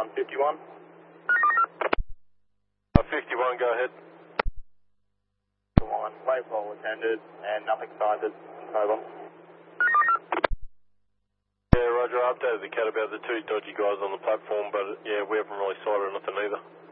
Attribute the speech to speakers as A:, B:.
A: 51.
B: 51, go ahead.
A: One, wave call attended and nothing sighted. Over.
B: Yeah, Roger, I updated the cat about the two dodgy guys on the platform, but yeah, we haven't really sighted anything either.